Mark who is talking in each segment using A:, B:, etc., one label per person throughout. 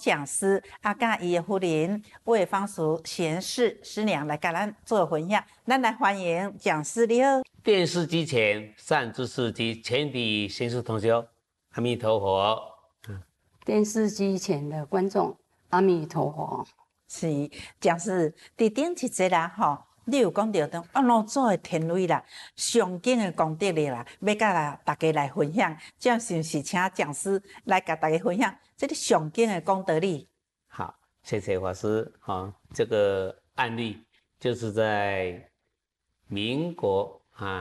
A: 讲师甲伊的夫人魏芳淑贤师师娘来甲咱做分享，咱来欢迎讲师你好。
B: 电视机前善知识及全体贤士同修，阿弥陀佛。
C: 电视机前的观众，阿弥陀佛。
A: 是讲师，伫顶一节啦吼，你有讲到当老祖的天位啦，上经的功德哩啦，要甲大家来分享，这样是不是请讲师来甲大家分享这个上经的功德哩？
B: 好，谢谢法师。这个案例就是在民国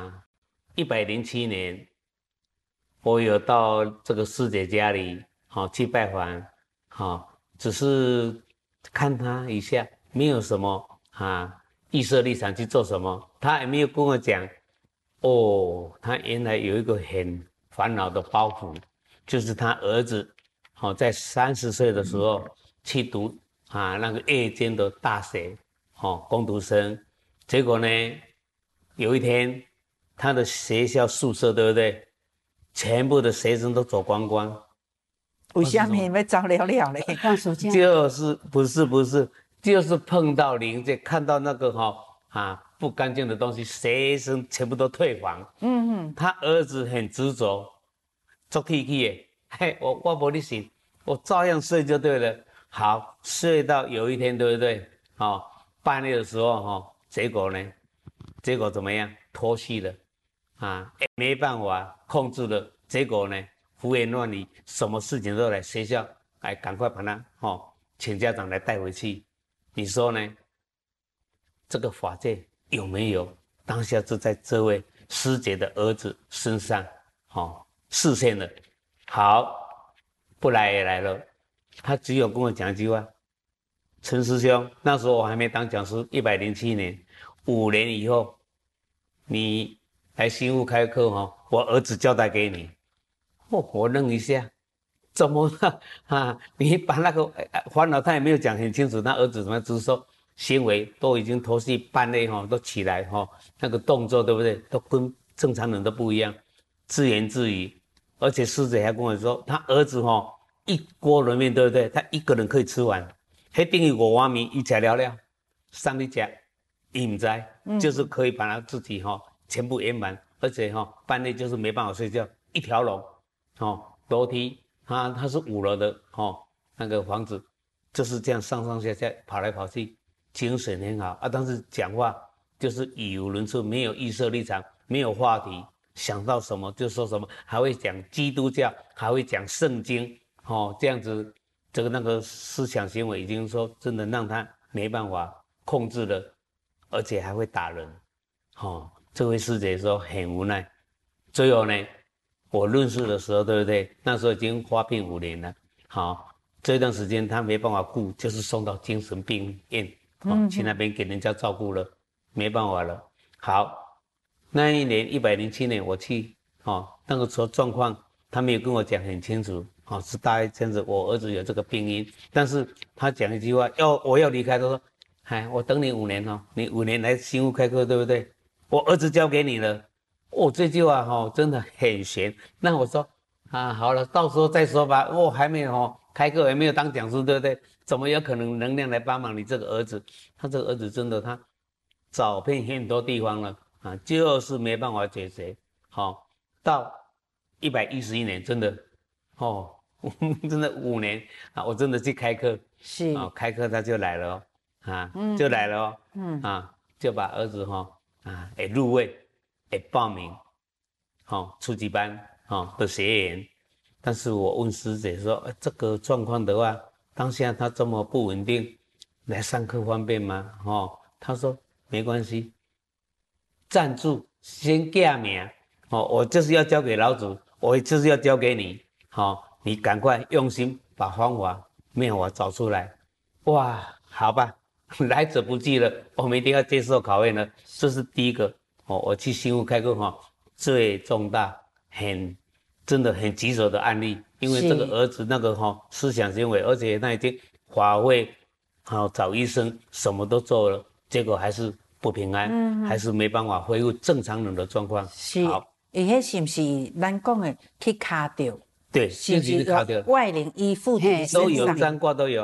B: 107年，我有到这个师姐家里去拜访，只是看他一下，没有什么预设立场去做什么，他也没有跟我讲。他原来有一个很烦恼的包袱，就是他儿子在30岁的时候去读那个夜间的大学工读生，结果呢，有一天他的学校宿舍对不对，全部的学生都走光光。
A: 为什么要走了了嘞？
C: 放暑假
B: 就是不是，就是碰到灵界，看到那个不干净的东西，学生全部都退房。他儿子很执着，做气的，嘿，我没你信，我照样睡就对了。好，睡到有一天，对不对？半夜的时候结果呢？结果怎么样？脱序了，没办法控制了。结果呢？胡言乱语，什么事情都来学校，赶快把他请家长来带回去。你说呢？这个法界有没有当下就在这位师姐的儿子身上示现了？好，不来也来了。他只有跟我讲一句话：陈师兄，那时候我还没当讲师，107年，5年以后，你来新屋开课我儿子交代给你。我愣一下，怎么了你把那个烦恼他也没有讲很清楚，他儿子怎么只是说行为都已经脱序，半夜都起来那个动作对不对，都跟正常人都不一样，自言自语，而且师姐还跟我说，他儿子一锅冷面对不对，他一个人可以吃完，那等于5碗面一吃了了，上你家他不知道，就是可以把他自己全部圆满，而且半夜就是没办法睡觉，一条龙。楼梯它是5楼的那个房子，就是这样上上下下跑来跑去，精神很好但是讲话就是语无伦次，没有预设立场，没有话题，想到什么就说什么，还会讲基督教，还会讲圣经这样子，这个那个思想行为已经说真的让他没办法控制了，而且还会打人这位师姐说很无奈。最后呢，我认识的时候，对不对？那时候已经发病5年了。这段时间他没办法顾，就是送到精神病院，去那边给人家照顾了，没办法了。好，那一年107年我去，那个时候状况他没有跟我讲很清楚，是大概这样子。我儿子有这个病因，但是他讲一句话，我要离开，他说，我等你5年你5年来新屋开课，对不对？我儿子交给你了。这句话真的很玄。那我说好了，到时候再说吧。我还没有开课，也没有当讲师，对不对？怎么有可能能量来帮忙你这个儿子？他这个儿子真的他找遍很多地方了就是没办法解决。到111年真的真的5年我真的去开课，
A: 是
B: 开课他就来了就来了就把儿子也入位。报名初级班的学员，但是我问师姐说，这个状况的话，当下他这么不稳定，来上课方便吗？他说没关系，站住，先架名我就是要交给老祖，我就是要交给你你赶快用心把方法妙法找出来。哇，好吧，来者不拒了，我们一定要接受考验了。这是第一个我去新屋开课最重大真的很棘手的案例，因为这个儿子那个思想行为，而且他已经法会找医生什么都做了，结果还是不平安，还是没办法恢复正常人的状况。
A: 是，伊迄是不是咱讲的去卡掉
B: 对，
A: 是不是
B: 就是考掉
A: 有外灵依附在
C: 嘿
A: 身
B: 都有
A: 上？
B: 占卦都有。